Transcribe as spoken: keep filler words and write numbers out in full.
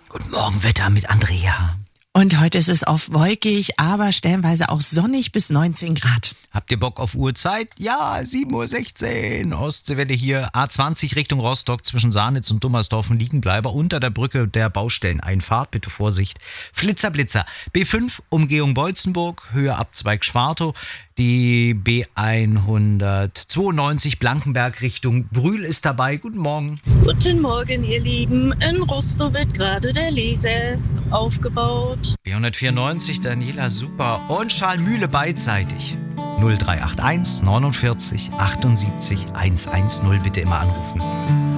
Guten Morgen, Wetter mit Andrea. Und heute ist es oft wolkig, aber stellenweise auch sonnig bis neunzehn Grad. Habt ihr Bock auf Uhrzeit? Ja, sieben Uhr sechzehn. Ostseewelle hier, A zwanzig Richtung Rostock zwischen Sahnitz und Dummersdorf und Liegenbleiber unter der Brücke der Baustelleneinfahrt. Bitte Vorsicht. Flitzer, Blitzer. B fünf, Umgehung Beutzenburg, Höhe Abzweig Schwartow. Die B hundertzweiundneunzig Blankenberg Richtung Brühl ist dabei. Guten Morgen. Guten Morgen, ihr Lieben. In Rostow wird gerade der Leser aufgebaut. B hundertvierundneunzig, Daniela, super. Und Schalmühle beidseitig. null drei acht eins neunundvierzig achtundsiebzig hundertzehn. Bitte immer anrufen.